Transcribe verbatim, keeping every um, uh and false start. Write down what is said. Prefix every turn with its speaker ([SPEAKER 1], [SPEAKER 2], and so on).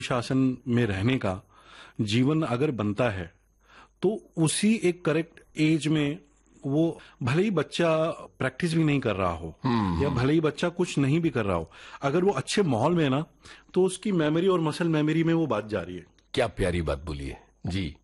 [SPEAKER 1] शासन में रहने का जीवन अगर बनता है तो उसी एक करेक्ट एज में वो भले ही बच्चा प्रैक्टिस भी नहीं कर रहा हो या भले ही बच्चा कुछ नहीं भी कर रहा हो, अगर वो अच्छे माहौल में है ना तो उसकी मेमोरी और मसल मेमोरी में वो बात जा रही है।
[SPEAKER 2] क्या प्यारी बात बोली है जी।